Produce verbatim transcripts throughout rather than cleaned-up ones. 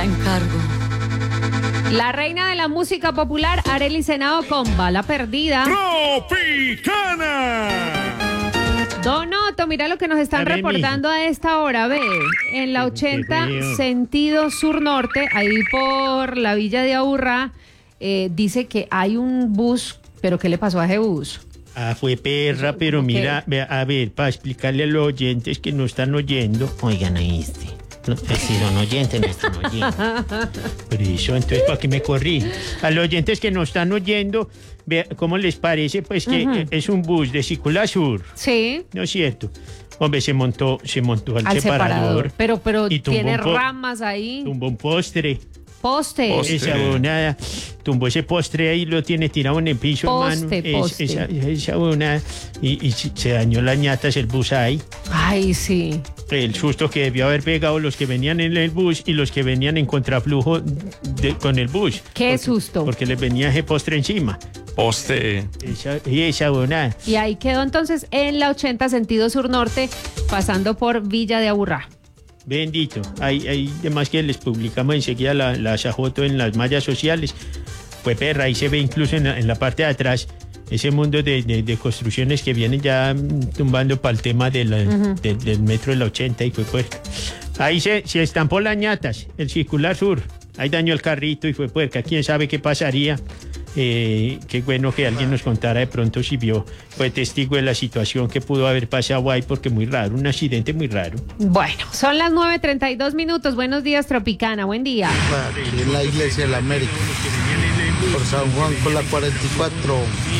la encargo. La reina de la música popular, Arely Senado, con Bala Perdida. ¡Tropicana! Donoto, mira lo que nos están A ver, reportando a esta hora, ve. En la ochenta, sentido sur-norte, ahí por la villa de Aburrá, eh, dice que hay un bus, pero ¿qué le pasó a ese bus? Ah, fue perra, pero ¿Cómo mira, vea, a ver, para explicarle a los oyentes que no están oyendo. Oigan, ahí este. No, pues si son oyentes, no están oyendo. Por eso, entonces, ¿para qué me corrí? A los oyentes que no están oyendo, vea, ¿cómo les parece? Pues que Ujú. es un bus de Cicula Sur, Sí, ¿no es cierto? Hombre, se montó, se montó al, al separador, separador. Pero, pero y tumbó tiene un po- ramas ahí, tumbó un postre. postes. Poste. Esa bonada, tumbó ese postre ahí, lo tiene tirado en el piso, Poste, hermano. Es- poste. esa, esa bonada, y, y se se dañó las ñatas el bus ahí. Ay, sí. El susto que debió haber pegado los que venían en el bus y los que venían en contraflujo de- con el bus. Qué Porque- susto. Porque les venía ese postre encima. Poste. Esa, y esa bonada. Y ahí quedó entonces en la ochenta, sentido sur-norte, pasando por Villa de Aburrá. Bendito. Hay, hay demás que les publicamos enseguida la, la foto en las mallas sociales. Pues perra, ahí se ve incluso en la, en la parte de atrás ese mundo de, de- de construcciones que vienen ya mm, tumbando para el tema de la- de- del metro de la ochenta y fue puerca. Ahí se, se estampó las ñatas, el circular sur. Ahí dañó el carrito y fue puerca. ¿Quién sabe qué pasaría? Eh, qué bueno que alguien nos contara de pronto si vio, fue testigo de la situación que pudo haber pasado ahí, porque muy raro, un accidente muy raro. Bueno, son las nueve treinta y dos minutos. Buenos días, Tropicana. Buen día. Aquí en la iglesia de la América, por San Juan con la cuarenta y cuatro.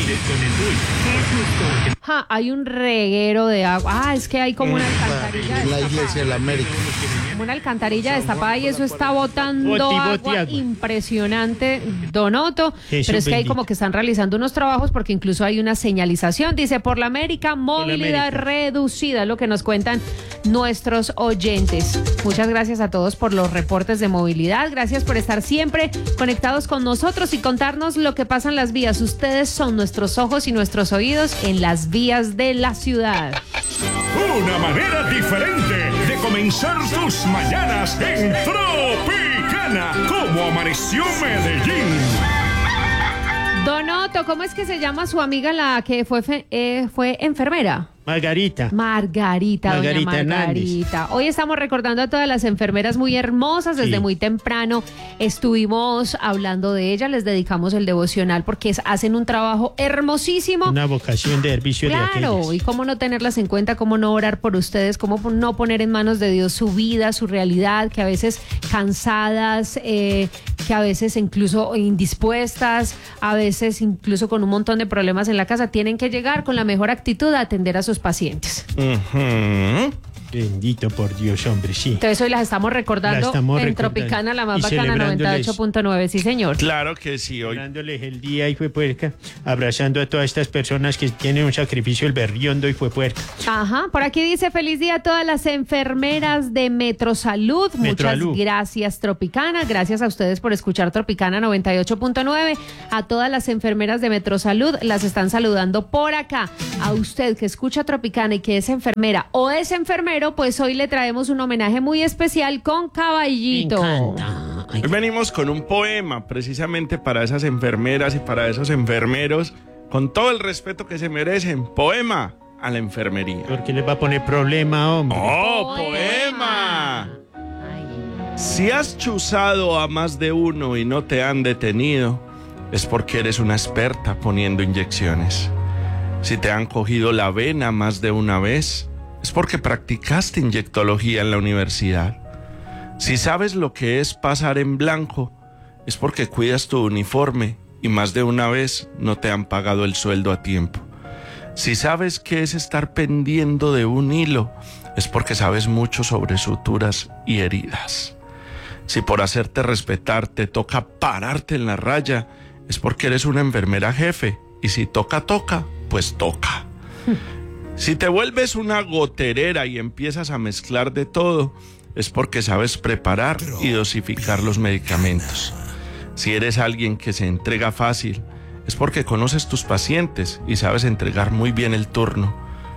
Ja, hay un reguero de agua. Ah, es que hay como una alcantarilla En la iglesia de destapada. la América. Como una alcantarilla destapada y eso está botando Boti, boti, agua agua. impresionante, Donoto. Jesús Pero es que hay bendito. como que están realizando unos trabajos porque incluso hay una señalización. Dice, por la América, movilidad América. reducida, lo que nos cuentan nuestros oyentes. Muchas gracias a todos por los reportes de movilidad. Gracias por estar siempre conectados con nosotros y contarnos lo que pasa en las vías. Ustedes son nuestros ojos y nuestros oídos en las vías de la ciudad. Una manera diferente de comenzar tus mañanas en Tropicana. Como amaneció Medellín. Donoto, ¿cómo es que se llama su amiga la que fue, fe- eh, fue enfermera? Margarita. Margarita, Margarita doña Margarita. Hoy estamos recordando a todas las enfermeras muy hermosas. Desde Sí. muy temprano estuvimos hablando de ellas, les dedicamos el devocional porque es- hacen un trabajo hermosísimo. Una vocación de servicio de Claro, aquellas. y cómo no tenerlas en cuenta, cómo no orar por ustedes, cómo no poner en manos de Dios su vida, su realidad, que a veces cansadas, eh, que a veces incluso indispuestas, a veces incluso con un montón de problemas en la casa, tienen que llegar con la mejor actitud a atender a sus pacientes. Ujú. Bendito por Dios, hombre, sí. Entonces hoy las estamos recordando La estamos en recordando. Tropicana, la más Y bacana, noventa y ocho punto nueve, sí señor. Claro que sí, hoy. Dándoles el día y fue puerca, abrazando a todas estas personas que tienen un sacrificio el berriondo y fue puerca. Ajá, por aquí dice feliz día a todas las enfermeras de Metrosalud. Muchas Metrosalud. gracias, Tropicana. Gracias a ustedes por escuchar Tropicana noventa y ocho punto nueve. A todas las enfermeras de Metrosalud las están saludando por acá. A usted que escucha Tropicana y que es enfermera o es enfermero, pues hoy le traemos un homenaje muy especial con Caballito. Me encanta. Ay, Hoy venimos con un poema precisamente para esas enfermeras y para esos enfermeros, con todo el respeto que se merecen. Poema a la enfermería. ¿por qué les va a poner problema, hombre? ¡Oh, Poema. poema! Si has chuzado a más de uno y no te han detenido, es porque eres una experta poniendo inyecciones. Si te han cogido la vena más de una vez, es porque practicaste inyectología en la universidad. Si sabes lo que es pasar en blanco, es porque cuidas tu uniforme y más de una vez no te han pagado el sueldo a tiempo. Si sabes qué es estar pendiendo de un hilo, es porque sabes mucho sobre suturas y heridas. Si por hacerte respetar te toca pararte en la raya, es porque eres una enfermera jefe. Y si toca, toca, pues toca. Si te vuelves una goterera y empiezas a mezclar de todo, es porque sabes preparar y dosificar los medicamentos. Si eres alguien que se entrega fácil, es porque conoces tus pacientes y sabes entregar muy bien el turno.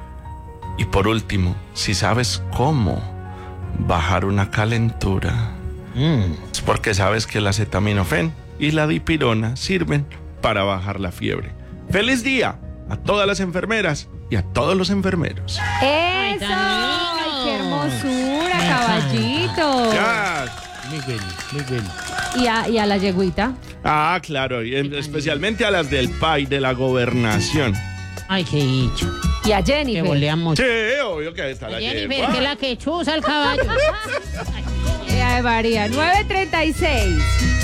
Y por último, si sabes cómo bajar una calentura, Mm. es porque sabes que el acetaminofén y la dipirona sirven para bajar la fiebre. ¡Feliz día a todas las enfermeras y a todos los enfermeros! ¡Eso! ¡Ay, qué hermosura, caballito! Ya. Muy bueno, muy bueno. ¿Y a, y a la yeguita? Ah, claro, y en- especialmente a las del P A I de la gobernación. Ay, qué dicho. ¿Y a Que Jennifer? boleamos. Sí, obvio que ahí está la Jennifer, yegua. que es la que chuza el caballo. Eh, Ay, María, nueve treinta y seis.